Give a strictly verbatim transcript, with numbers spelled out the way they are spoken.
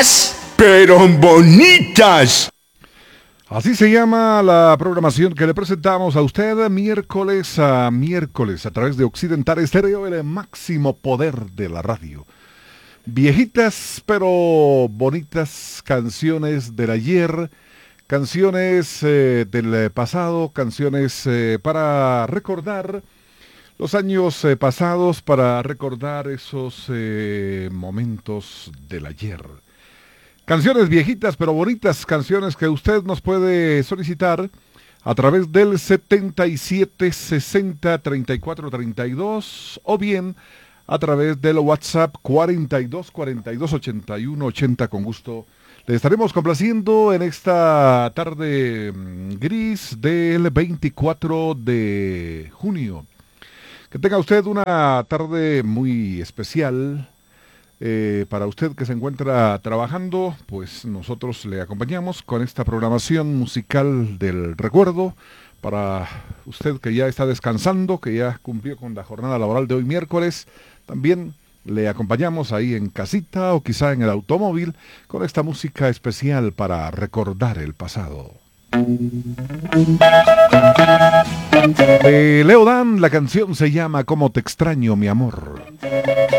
viejitas, pero bonitas. Así se llama la programación que le presentamos a usted miércoles a miércoles a través de Occidental Estéreo, el máximo poder de la radio. Viejitas pero bonitas canciones del ayer, canciones eh, del pasado, canciones eh, para recordar los años eh, pasados, para recordar esos eh, momentos del ayer. Canciones viejitas pero bonitas, canciones que usted nos puede solicitar a través del setenta y siete sesenta treinta y cuatro treinta y dos o bien a través del WhatsApp cuarenta y dos cuarenta y dos ochenta y uno ochenta. Con gusto le estaremos complaciendo en esta tarde gris del veinticuatro de junio. Que tenga usted una tarde muy especial. Eh, para usted que se encuentra trabajando, pues nosotros le acompañamos con esta programación musical del recuerdo. Para usted que ya está descansando, que ya cumplió con la jornada laboral de hoy miércoles, también le acompañamos ahí en casita o quizá en el automóvil con esta música especial para recordar el pasado. De Leo Dan, la canción se llama Cómo te extraño, mi amor.